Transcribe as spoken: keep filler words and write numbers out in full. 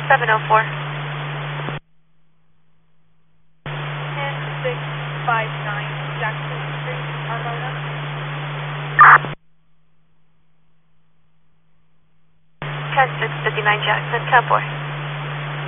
seven oh four. ten six five nine Jackson Street, Arvada. ten six fifty-nine Jackson, ten four.